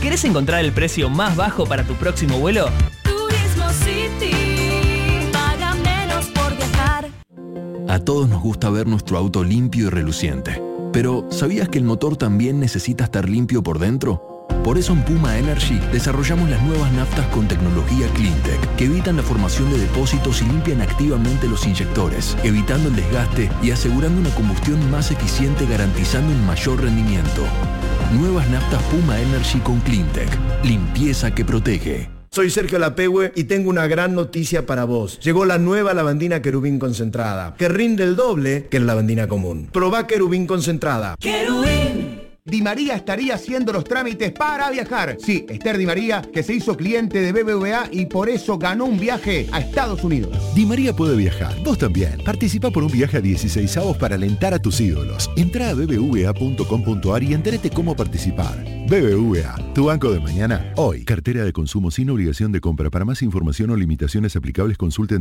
¿Querés encontrar el precio más bajo para tu próximo vuelo? Turismo City, paga menos por viajar. A todos nos gusta ver nuestro auto limpio y reluciente. Pero, ¿sabías que el motor también necesita estar limpio por dentro? Por eso en Puma Energy desarrollamos las nuevas naftas con tecnología CleanTech, que evitan la formación de depósitos y limpian activamente los inyectores, evitando el desgaste y asegurando una combustión más eficiente, garantizando un mayor rendimiento. Nuevas naftas Puma Energy con CleanTech. Limpieza que protege. Soy Sergio Lapehue y tengo una gran noticia para vos. Llegó la nueva lavandina Querubín concentrada, que rinde el doble que la lavandina común. Probá Querubín concentrada. Querubín. Di María estaría haciendo los trámites para viajar. Sí, Esther Di María, que se hizo cliente de BBVA y por eso ganó un viaje a Estados Unidos. Di María puede viajar. Vos también. Participa por un viaje a 16avos para alentar a tus ídolos. Entrá a bbva.com.ar y entérate cómo participar. BBVA, tu banco de mañana, hoy. Cartera de consumo sin obligación de compra. Para más información o limitaciones aplicables, consulten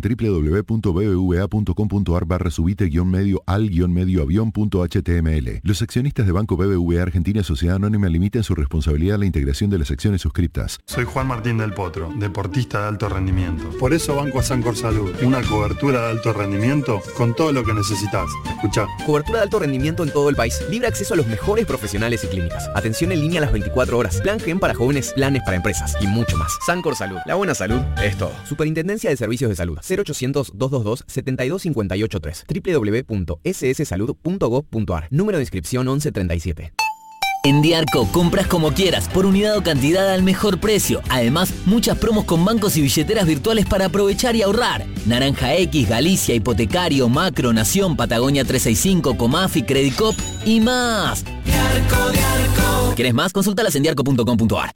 www.bbva.com.ar/subite-medio al-medio-avión.html. Los accionistas de Banco BBVA Argentina Sociedad Anónima limitan su responsabilidad a la integración de las acciones suscriptas. Soy Juan Martín del Potro, deportista de alto rendimiento. Por eso banco a Sancor Salud, una cobertura de alto rendimiento con todo lo que necesitas. Escuchá. Cobertura de alto rendimiento en todo el país. Libre acceso a los mejores profesionales y clínicas. Atención en línea a las 24 horas. Plan GEM para jóvenes, planes para empresas y mucho más. Sancor Salud. La buena salud es todo. Superintendencia de Servicios de Salud. 0800-222-72583. www.sssalud.gov.ar. Número de inscripción 1137. En Diarco compras como quieras, por unidad o cantidad al mejor precio. Además, muchas promos con bancos y billeteras virtuales para aprovechar y ahorrar. Naranja X, Galicia, Hipotecario, Macro, Nación, Patagonia 365, Comafi, Credicop y más. Diarco, Diarco. ¿Querés más? Consúltalas en diarco.com.ar.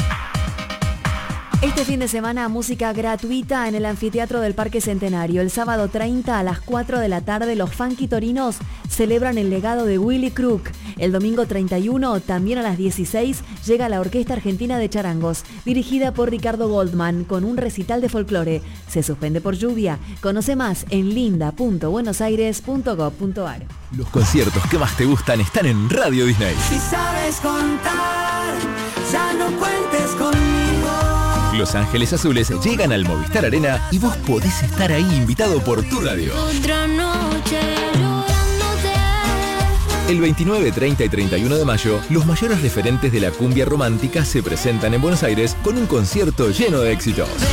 Este fin de semana, música gratuita en el Anfiteatro del Parque Centenario. El sábado 30 a las 4 de la tarde, los Funky Torinos celebran el legado de Willy Crook. El domingo 31, también a las 16, llega la Orquesta Argentina de Charangos, dirigida por Ricardo Goldman, con un recital de folclore. Se suspende por lluvia. Conoce más en linda.buenosaires.gov.ar. Los conciertos que más te gustan están en Radio Disney. Si sabes contar, ya no cuentes conmigo. Los Ángeles Azules llegan al Movistar Arena y vos podés estar ahí invitado por tu radio. Otra noche llorándote. El 29, 30 y 31 de mayo, los mayores referentes de la cumbia romántica se presentan en Buenos Aires con un concierto lleno de éxitos.